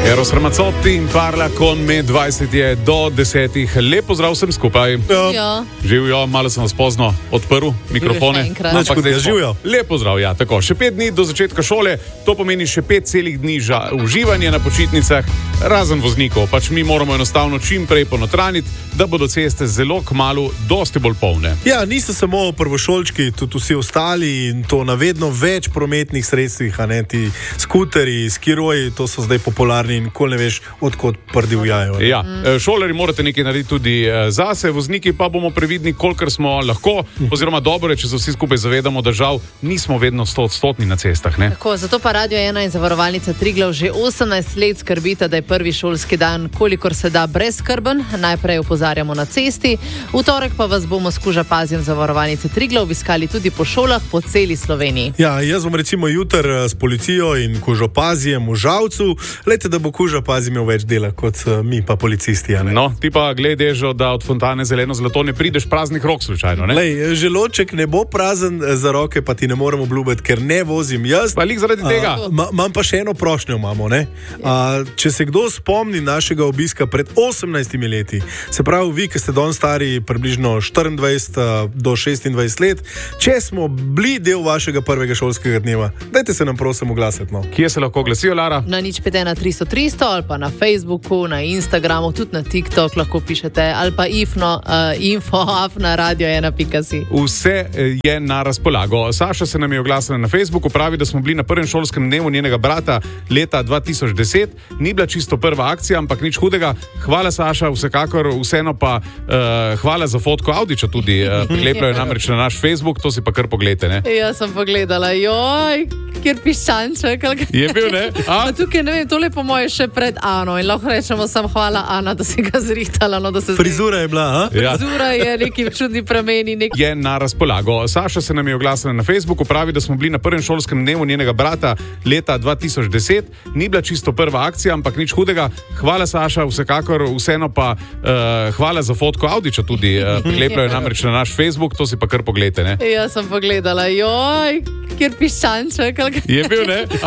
Eros Ramazzotti in Parla con me, 20 je do 10. Lep pozdrav vsem skupaj. Ja. Živijo, malo sem vas pozno odprl mikrofone. Nič Ampak živijo. Lep pozdrav, ja, tako. Še 5 dni do začetka šole, to pomeni še 5 celih dni za uživanje na počitnicah, razen voznikov. Pač mi moramo enostavno čim prej ponotraniti, da bodo ceste zelo kmalu dosti bolj polne. Ja, niso samo prvošolčki, tudi vsi ostali in to na vedno več prometnih sredstvih, a ne ti skuteri, skiroji, to so zdaj popularni in nikoli ne veš, odkot prdivjajo. Ja, šolarji morate nekaj narediti tudi zase, vozniki pa bomo previdni, kolikor smo lahko, oziroma dobro je, če se vsi skupaj zavedamo, da žal nismo vedno 100% na cestah. Ne? Tako, zato pa Radio 1 in Zavarovalnica Triglav že 18 let skrbita, da je prvi šolski dan kolikor se da brezskrben. Najprej opozarjamo na cesti, v torek pa vas bomo s Kuža Pazjem Zavarovalnice Triglav obiskali tudi po šolah po celi Sloveniji. Ja, jaz bom recimo jutr s policijo in Kužo Pazjem v Žalcu, lejte, da bo Kuža Pazjem imel več dela kot mi pa policisti. No, ti pa gledežo, da od fontane zeleno zlato ne prideš praznih rok slučajno, ne? Lej, želoček ne bo prazen, za roke pa ti ne moremo obljubiti, ker ne vozim jaz. Pa lik zaradi tega. Imam pa še eno prošnjo, imamo, ne? Če se kdo spomni našega obiska pred 18 leti, se pravi vi, ki ste danes stari približno 24 do 26 let, če smo bili del vašega prvega šolskega dneva, dajte se nam prosim oglasiti, no. Kje se lahko glasijo, Lara? Na 051 300 300 ali pa na Facebooku, na Instagramu, tudi na TikTok lahko pišete, ali pa info@radio1.si. Vse je na razpolago. Saša se nam je oglasila na Facebooku, pravi, da smo bili na prvem šolskem dnevu njenega brata leta 2010. Ni bila čisto prva akcija, ampak nič hudega. Hvala, Saša, vsekakor, vseeno pa hvala za fotko Audiča tudi. Prilepljajo namreč na naš Facebook, to si pa kar pogledajte, ne? Ja, sem pogledala, joj, kjer piščanček. Je bil, ne? Pa tukaj, ne vem, tole po moje še pred Ano in lahko rečemo sam hvala, Ana, da si ga zrihtala. No, da se frizura je bila, ha? Ja. Frizura je neki čudni prameni. Je na razpolago. Saša se nam je oglasila na Facebooku, pravi, da smo bili na prvem šolskem dnevu njenega brata leta 2010. Ni bila čisto prva akcija, ampak nič hudega. Hvala, Saša, vsekakor, vseeno pa hvala za fotko Audiča tudi. Prilepljajo namreč na naš Facebook, to si pa kar pogledajte, ne? Ja, sem pogledala, joj, kjer piščanček. Je bil, ne?